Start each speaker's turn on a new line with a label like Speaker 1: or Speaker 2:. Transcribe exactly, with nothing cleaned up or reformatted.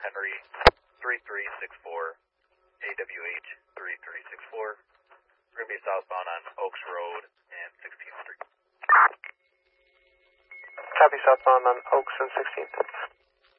Speaker 1: Henry three three six four, A W H three three six four. We're going to be southbound on Oaks Road and sixteenth Street.
Speaker 2: Copy, southbound on Oaks and sixteenth.